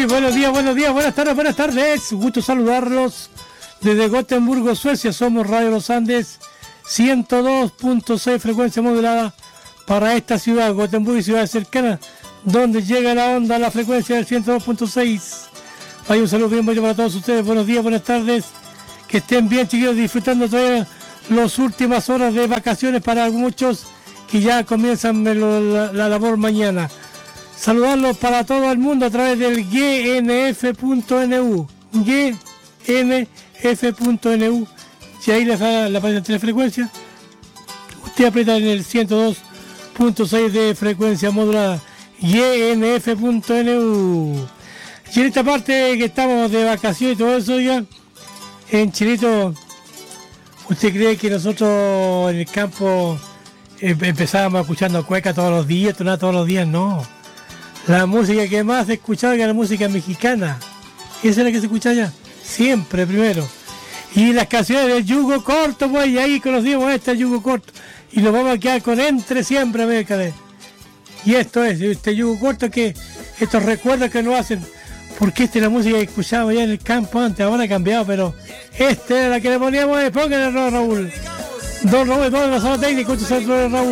Muy buenos días, buenas tardes. Gusto saludarlos desde Gotemburgo, Suecia. Somos Radio Los Andes, 102.6 frecuencia modulada para esta ciudad, Gotemburgo y ciudades cercanas, donde llega la onda, la frecuencia del 102.6. Hay un saludo bien bueno para todos ustedes. Buenos días, buenas tardes. Que estén bien, chiquillos, disfrutando todavía las últimas horas de vacaciones para muchos que ya comienzan la labor mañana. Saludarlos para todo el mundo a través del gnf.nu. gnf.nu. Si ahí le aparece la telefrecuencia, usted aprieta en el 102.6 de frecuencia modulada. gnf.nu. Y en esta parte que estamos de vacaciones y todo eso ya, en Chilito, ¿usted cree que nosotros en el campo empezábamos escuchando cueca todos los días, tonada todos los días? No. La música que más se escuchaba era la música mexicana. Esa es la que se escucha allá. Siempre primero. Y las canciones del yugo corto, pues, y ahí conocimos este yugo corto. Y nos vamos a quedar con entre siempre, Mercade. Y esto es, este yugo corto, que estos recuerdos que nos hacen. Porque esta es la música que escuchábamos ya en el campo antes, ahora ha cambiado, pero esta era la que le poníamos. Pónganle, Raúl. Don Raúl, toda la sala técnica, escucha Raúl.